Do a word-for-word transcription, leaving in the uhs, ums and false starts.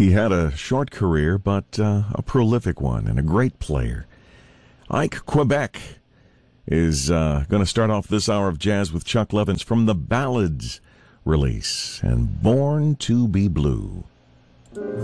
He had a short career, but uh, a prolific one and a great player. Ike Quebec is uh, going to start off this hour of jazz with Chuck Levins from the Ballads release and Born to be Blue.